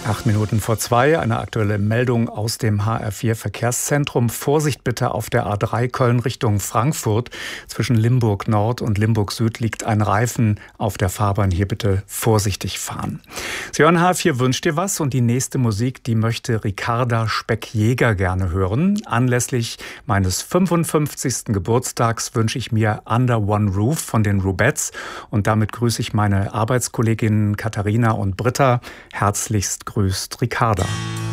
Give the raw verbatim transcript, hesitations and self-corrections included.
Acht Minuten vor zwei, eine aktuelle Meldung aus dem H R vier Verkehrszentrum. Vorsicht bitte auf der A drei Köln Richtung Frankfurt. Zwischen Limburg Nord und Limburg Süd liegt ein Reifen auf der Fahrbahn. Hier bitte vorsichtig fahren. Sie hören H R vier wünscht dir was und die nächste Musik, die möchte Ricarda Speck-Jäger gerne hören. Anlässlich meines fünfundfünfzigsten Geburtstags wünsche ich mir Under One Roof von den Rubettes und damit grüße ich meine Arbeitskolleginnen Katharina und Britta. Herzlichst grüßt Ricarda.